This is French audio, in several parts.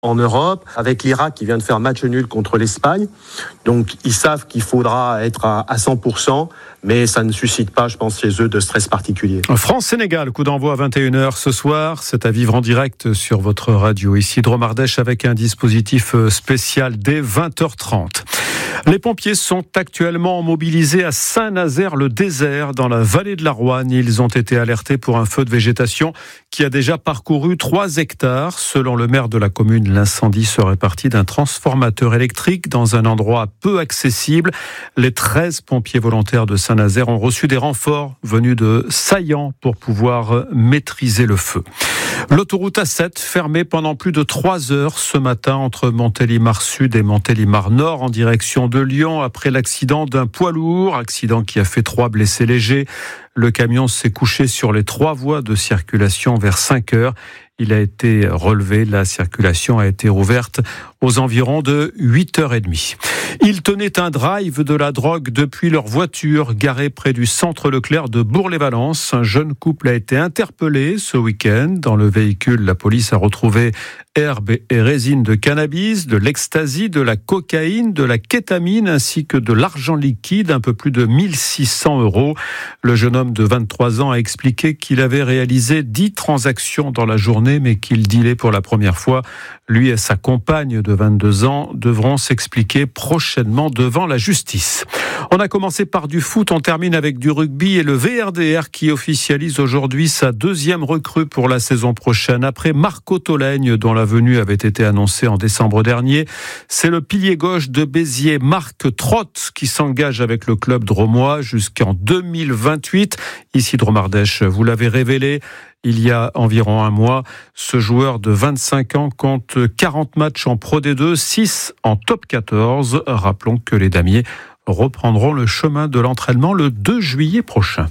en Europe, avec l'Irak qui vient de faire match nul contre l'Espagne. Donc ils savent qu'il faudra être à 100%, mais ça ne suscite pas, je pense, chez eux de stress particulier. France-Sénégal, coup d'envoi à 21h ce soir. C'est à vivre en direct sur votre radio. Ici Drôme Ardèche avec un dispositif spécial dès 20h30. Les pompiers sont actuellement mobilisés à Saint-Nazaire-le-Désert, dans la vallée de la Roanne. Ils ont été alertés pour un feu de végétation qui a déjà parcouru 3 hectares. Selon le maire de la commune, l'incendie serait parti d'un transformateur électrique dans un endroit peu accessible. Les 13 pompiers volontaires de Saint-Nazaire ont reçu des renforts venus de Saillant pour pouvoir maîtriser le feu. L'autoroute A7 fermée pendant plus de 3 heures ce matin entre Montélimar Sud et Montélimar Nord en direction de Lyon après l'accident d'un poids lourd, accident qui a fait 3 blessés légers. Le camion s'est couché sur les 3 voies de circulation vers 5 heures. Il a été relevé, la circulation a été rouverte aux environs de 8h30. Ils tenaient un drive de la drogue depuis leur voiture garée près du centre Leclerc de Bourg-les-Valences. Un jeune couple a été interpellé ce week-end. Dans le véhicule, la police a retrouvé herbe et résine de cannabis, de l'ecstasy, de la cocaïne, de la kétamine ainsi que de l'argent liquide, un peu plus de 1600 €. Le jeune homme de 23 ans a expliqué qu'il avait réalisé 10 transactions dans la journée mais qu'il dealait pour la première fois. Lui et sa compagne de 22 ans devront s'expliquer prochainement devant la justice. On a commencé par du foot, on termine avec du rugby et le VRDR qui officialise aujourd'hui sa 2e recrue pour la saison prochaine. Après Marco Tolègne, dont la venue avait été annoncée en décembre dernier, c'est le pilier gauche de Béziers, Marc Trott, qui s'engage avec le club drômois jusqu'en 2028. Ici Drôme Ardèche, vous l'avez révélé il y a environ un mois. Ce joueur de 25 ans compte 40 matchs en Pro D2, 6 en Top 14. Rappelons que les damiers reprendront le chemin de l'entraînement le 2 juillet prochain.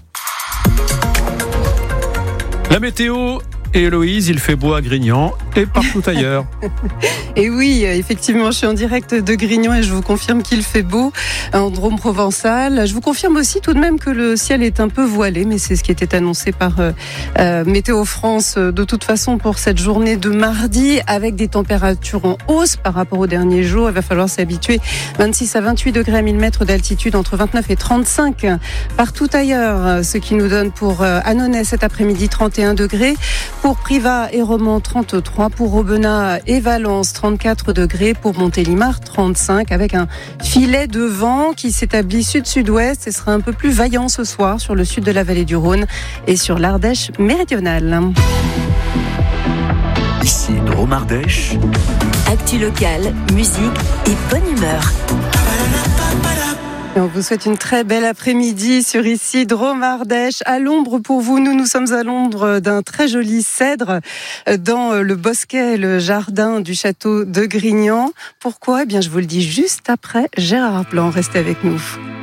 La météo et Héloïse, il fait beau à Grignan et partout ailleurs. Et oui, effectivement, je suis en direct de Grignan et je vous confirme qu'il fait beau en Drôme provençal. Je vous confirme aussi tout de même que le ciel est un peu voilé, mais c'est ce qui était annoncé par Météo France de toute façon pour cette journée de mardi, avec des températures en hausse par rapport aux derniers jours. Il va falloir s'habituer. 26 à 28 degrés à 1000 mètres d'altitude, entre 29 et 35 partout ailleurs. Ce qui nous donne pour Annonay cet après-midi 31 degrés. Pour Privas et Romans, 33. Pour Aubenas et Valence, 34 degrés. Pour Montélimar, 35. Avec un filet de vent qui s'établit sud-sud-ouest et sera un peu plus vaillant ce soir sur le sud de la vallée du Rhône et sur l'Ardèche méridionale. Ici Drôme Ardèche. Actu locale, musique et bonne humeur. Et on vous souhaite une très belle après-midi sur ici Drôme Ardèche. À l'ombre pour vous, nous sommes à l'ombre d'un très joli cèdre dans le bosquet, le jardin du château de Grignan. Pourquoi ? Eh bien, je vous le dis juste après Gérard Plan. Restez avec nous.